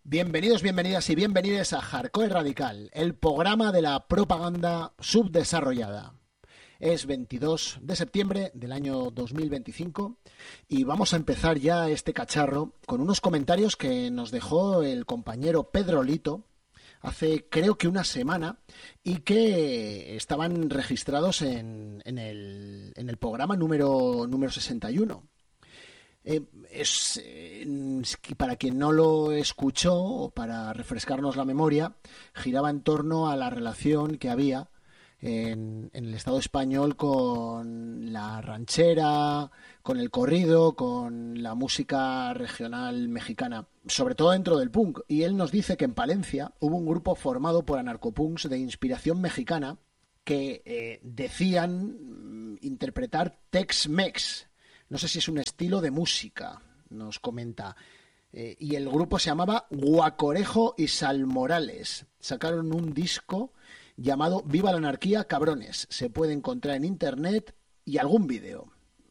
Bienvenidos, bienvenidas y bienvenides a Hardcore Radical, el programa de la propaganda subdesarrollada. Es 22 de septiembre del año 2025 y vamos a empezar ya este cacharro con unos comentarios que nos dejó el compañero Pedro Lito hace creo que una semana y que estaban registrados en el programa número 61. Para quien no lo escuchó o para refrescarnos la memoria, giraba en torno a la relación que había en el Estado español con la ranchera, con el corrido, con la música regional mexicana, sobre todo dentro del punk. Y él nos dice que en Palencia hubo un grupo formado por anarcopunks de inspiración mexicana que decían interpretar Tex-Mex. No sé si es un estilo de música, nos comenta. Y el grupo se llamaba Guacorejo y Salmorales. Sacaron un disco llamado Viva la Anarquía, Cabrones. Se puede encontrar en internet y algún vídeo.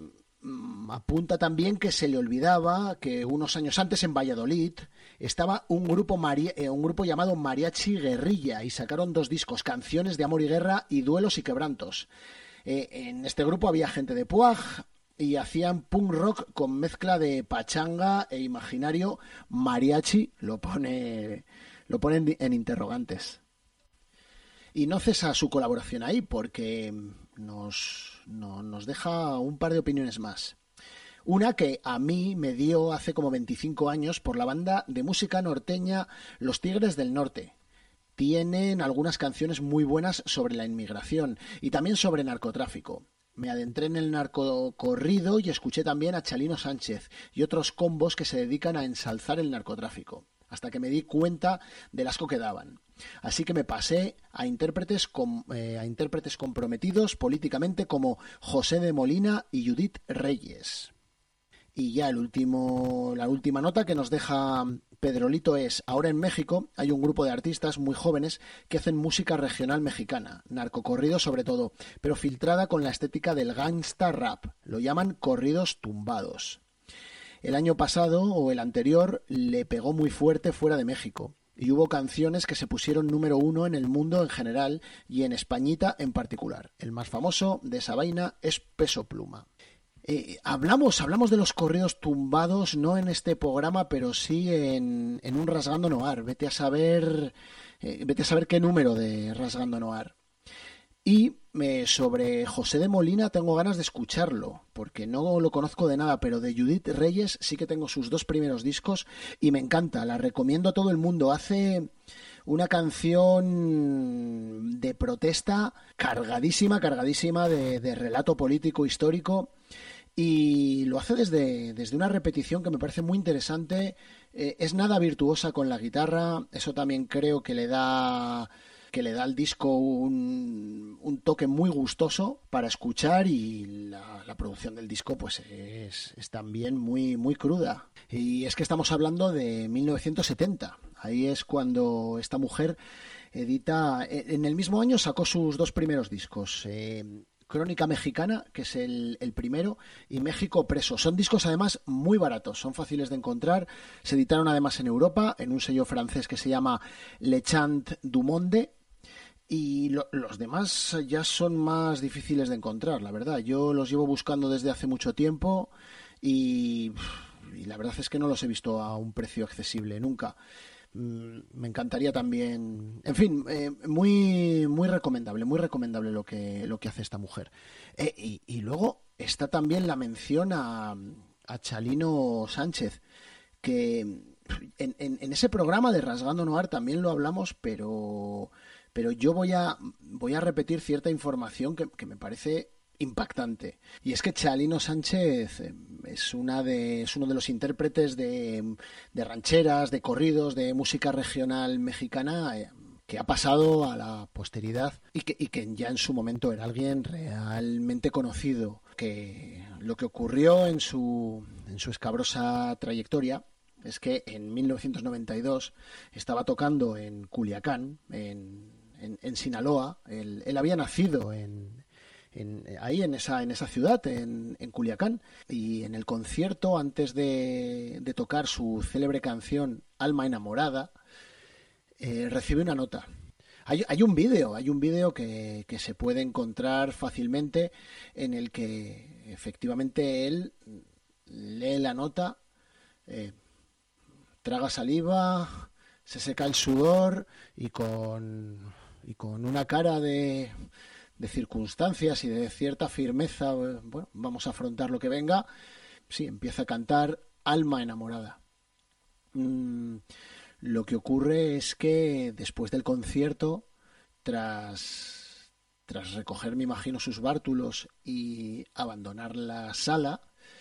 Apunta también que se le olvidaba que unos años antes en Valladolid estaba un grupo llamado Mariachi Guerrilla y sacaron 2 discos, Canciones de Amor y Guerra y Duelos y Quebrantos. En este grupo había gente de Puaj y hacían punk rock con mezcla de pachanga e imaginario mariachi, lo ponen en interrogantes. Y no cesa su colaboración ahí porque nos deja un par de opiniones más. Una que a mí me dio hace como 25 años por la banda de música norteña Los Tigres del Norte. Tienen algunas canciones muy buenas sobre la inmigración y también sobre narcotráfico. Me adentré en el narcocorrido y escuché también a Chalino Sánchez y otros combos que se dedican a ensalzar el narcotráfico, hasta que me di cuenta del asco que daban. Así que me pasé a intérpretes comprometidos políticamente como José de Molina y Judith Reyes. Y ya la última nota que nos deja Pedrolito es: ahora en México hay un grupo de artistas muy jóvenes que hacen música regional mexicana, narcocorrido sobre todo, pero filtrada con la estética del gangsta rap. Lo llaman corridos tumbados. El año pasado o el anterior le pegó muy fuerte fuera de México y hubo canciones que se pusieron número 1 en el mundo en general y en Españita en particular. El más famoso de esa vaina es Peso Pluma. Hablamos de los corridos tumbados, no en este programa, pero sí en un Rasgando Noir. Vete a saber qué número de Rasgando Noir. Y sobre José de Molina tengo ganas de escucharlo, porque no lo conozco de nada, pero de Judith Reyes sí que tengo sus 2 primeros discos y me encanta, la recomiendo a todo el mundo. Hace una canción de protesta cargadísima de relato político histórico. Y lo hace desde una repetición que me parece muy interesante. Es nada virtuosa con la guitarra. Eso también creo que le da al disco un toque muy gustoso para escuchar, y la producción del disco pues es también muy, muy cruda. Y es que estamos hablando de 1970. Ahí es cuando esta mujer edita. En el mismo año sacó sus 2 primeros discos. Crónica Mexicana, que es el primero, y México Preso. Son discos además muy baratos, son fáciles de encontrar. Se editaron además en Europa, en un sello francés que se llama Le Chant du Monde. Y los demás ya son más difíciles de encontrar, la verdad. Yo los llevo buscando desde hace mucho tiempo y la verdad es que no los he visto a un precio accesible nunca. Me encantaría también, en fin, muy muy recomendable lo que hace esta mujer. Y luego está también la mención a Chalino Sánchez, que en ese programa de Rasgando Noir también lo hablamos, pero yo voy a repetir cierta información que me parece impactante. Y es que Chalino Sánchez es uno de los intérpretes de rancheras, de corridos, de música regional mexicana, que ha pasado a la posteridad y que ya en su momento era alguien realmente conocido. Que lo que ocurrió en su escabrosa trayectoria es que en 1992 estaba tocando en Culiacán, en Sinaloa. Él había nacido ahí en esa ciudad, en Culiacán, y en el concierto, antes de tocar su célebre canción Alma enamorada, recibe una nota. Hay un vídeo que se puede encontrar fácilmente en el que efectivamente él lee la nota, traga saliva, se seca el sudor y con una cara de circunstancias y de cierta firmeza, bueno, vamos a afrontar lo que venga, sí, empieza a cantar Alma enamorada. Lo que ocurre es que después del concierto, tras recoger, me imagino, sus bártulos y abandonar la sala,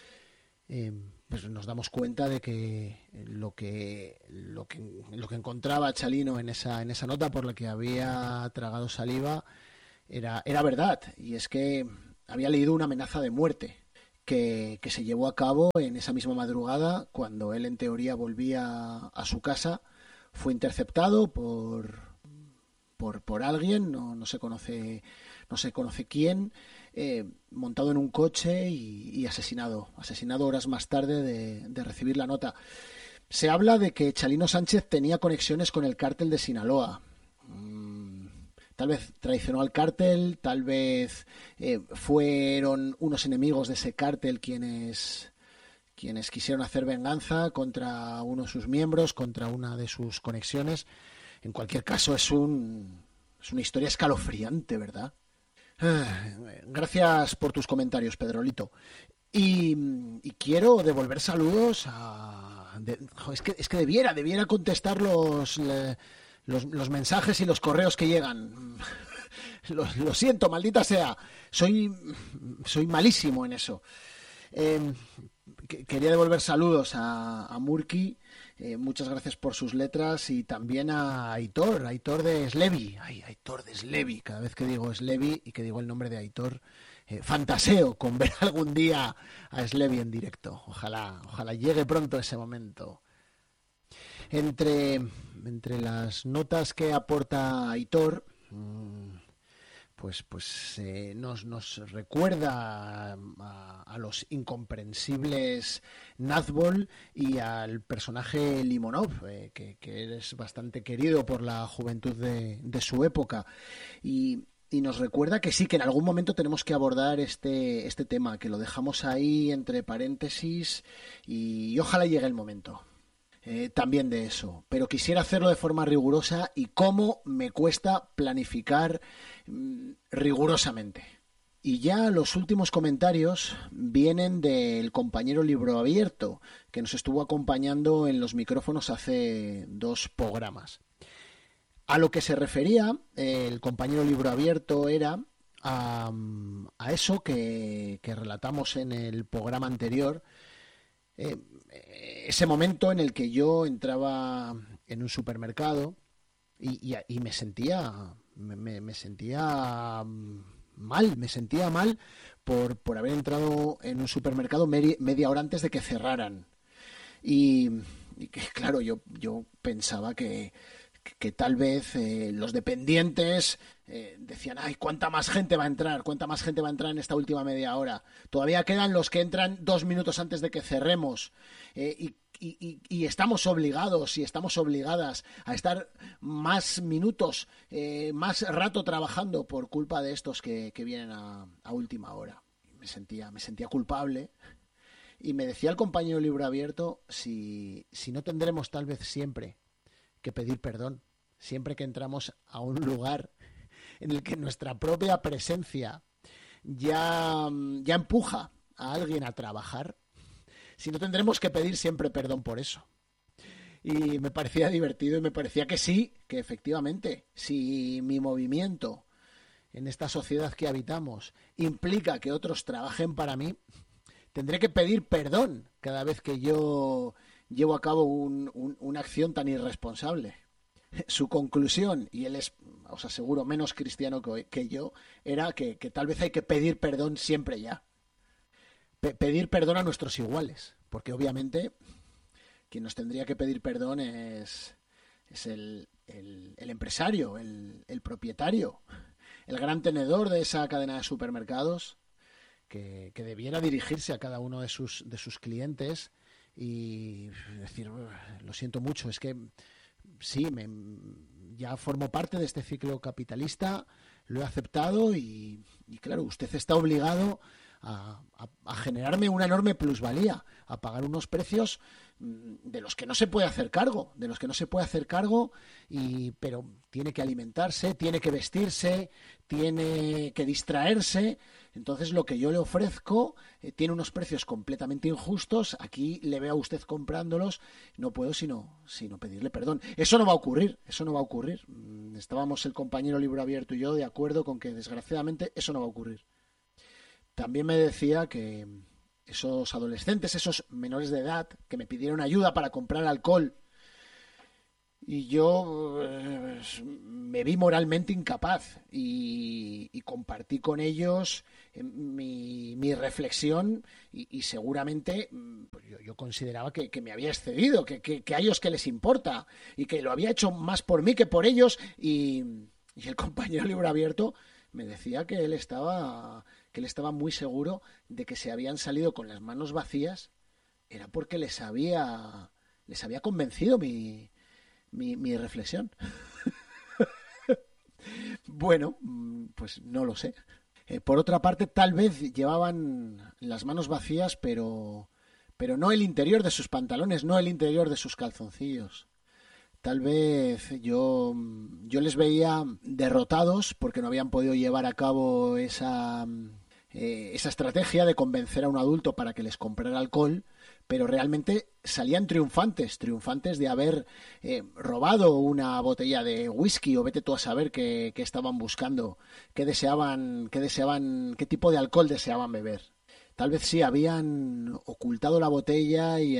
pues nos damos cuenta de que lo que encontraba Chalino en esa nota por la que había tragado saliva era verdad, y es que había leído una amenaza de muerte que se llevó a cabo en esa misma madrugada cuando él en teoría volvía a su casa. Fue interceptado por alguien, no se conoce quién, montado en un coche y asesinado horas más tarde de recibir la nota. Se habla de que Chalino Sánchez tenía conexiones con el cártel de Sinaloa. Tal vez traicionó al cártel, tal vez fueron unos enemigos de ese cártel quienes quisieron hacer venganza contra uno de sus miembros, contra una de sus conexiones. En cualquier caso, es una historia escalofriante, ¿verdad? Gracias por tus comentarios, Pedrolito. Y quiero devolver saludos es que debiera contestar los mensajes y los correos que llegan. Lo siento, maldita sea. Soy malísimo en eso. Quería devolver saludos a Murky. Muchas gracias por sus letras, y también a Aitor de Slevi. Aitor de Slevi. Cada vez que digo Slevi y que digo el nombre de Aitor, fantaseo con ver algún día a Slevi en directo. Ojalá llegue pronto ese momento. Entre las notas que aporta Aitor, pues nos recuerda a los incomprensibles Nazbol y al personaje Limonov, que es bastante querido por la juventud de su época, y nos recuerda que sí, que en algún momento tenemos que abordar este tema, que lo dejamos ahí entre paréntesis, y ojalá llegue el momento. También de eso, pero quisiera hacerlo de forma rigurosa, y cómo me cuesta planificar rigurosamente. Y ya los últimos comentarios vienen del compañero Libro Abierto, que nos estuvo acompañando en los micrófonos hace 2 programas. A lo que se refería el compañero Libro Abierto era a eso que relatamos en el programa anterior, ese momento en el que yo entraba en un supermercado y me sentía mal por haber entrado en un supermercado media hora antes de que cerraran, y que claro, yo pensaba que tal vez los dependientes decían, ay, ¿cuánta más gente va a entrar en esta última media hora? Todavía quedan los que entran 2 minutos antes de que cerremos, y estamos obligados y estamos obligadas a estar más minutos, más rato trabajando por culpa de estos que vienen a última hora. Me sentía culpable, y me decía el compañero Libro Abierto si no tendremos tal vez siempre que pedir perdón, siempre que entramos a un lugar en el que nuestra propia presencia ya empuja a alguien a trabajar, si no tendremos que pedir siempre perdón por eso. Y me parecía divertido, y me parecía que sí, que efectivamente, si mi movimiento en esta sociedad que habitamos implica que otros trabajen para mí, tendré que pedir perdón cada vez que yo llevo a cabo una acción tan irresponsable. Su conclusión, y él es, os aseguro, menos cristiano que yo, era que tal vez hay que pedir perdón siempre ya. Pedir perdón a nuestros iguales, porque obviamente quien nos tendría que pedir perdón es el empresario, el propietario, el gran tenedor de esa cadena de supermercados, que debiera dirigirse a cada uno de sus clientes y decir, lo siento mucho, es que sí, ya formo parte de este ciclo capitalista, lo he aceptado y claro, usted está obligado a generarme una enorme plusvalía, a pagar unos precios de los que no se puede hacer cargo, pero tiene que alimentarse, tiene que vestirse, tiene que distraerse. Entonces lo que yo le ofrezco tiene unos precios completamente injustos. Aquí le veo a usted comprándolos, no puedo sino pedirle perdón. Eso no va a ocurrir. Estábamos el compañero Libro Abierto y yo de acuerdo con que desgraciadamente eso no va a ocurrir. También me decía que esos adolescentes, esos menores de edad que me pidieron ayuda para comprar alcohol y yo me vi moralmente incapaz y compartí con ellos mi reflexión y seguramente pues yo consideraba que me había excedido, que a ellos que les importa y que lo había hecho más por mí que por ellos y el compañero Libro Abierto me decía que él estaba muy seguro de que se habían salido con las manos vacías era porque les había convencido mi reflexión. Bueno, pues no lo sé. Por otra parte, tal vez llevaban las manos vacías, pero no el interior de sus pantalones, no el interior de sus calzoncillos. Tal vez yo les veía derrotados porque no habían podido llevar a cabo esa estrategia de convencer a un adulto para que les comprara alcohol, pero realmente salían triunfantes de haber robado una botella de whisky o vete tú a saber qué estaban buscando, qué deseaban, qué tipo de alcohol deseaban beber. Tal vez sí habían ocultado la botella y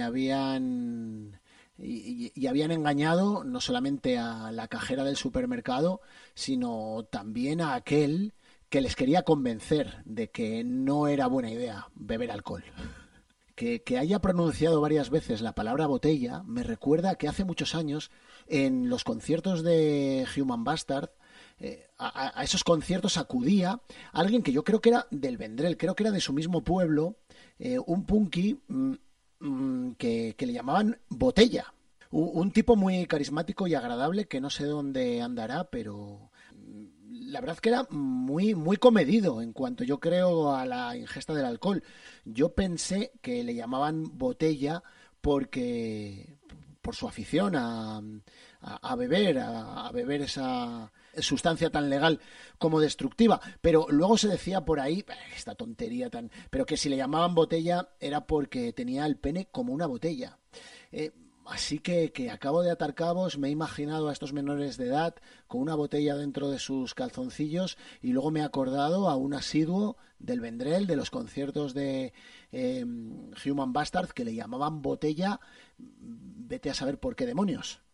habían engañado no solamente a la cajera del supermercado, sino también a aquel que les quería convencer de que no era buena idea beber alcohol. Que haya pronunciado varias veces la palabra botella me recuerda que hace muchos años en los conciertos de Human Bastard a esos conciertos acudía alguien que yo creo que era del Vendrell, creo que era de su mismo pueblo, un punky que le llamaban Botella. Un tipo muy carismático y agradable que no sé dónde andará, pero la verdad que era muy, muy comedido en cuanto yo creo a la ingesta del alcohol. Yo pensé que le llamaban Botella porque por su afición a beber esa sustancia tan legal como destructiva, pero luego se decía por ahí esta tontería pero que si le llamaban botella era porque tenía el pene como una botella. Así que acabo de atar cabos, me he imaginado a estos menores de edad con una botella dentro de sus calzoncillos y luego me he acordado a un asiduo del Vendrell, de los conciertos de Human Bastard, que le llamaban botella, vete a saber por qué demonios.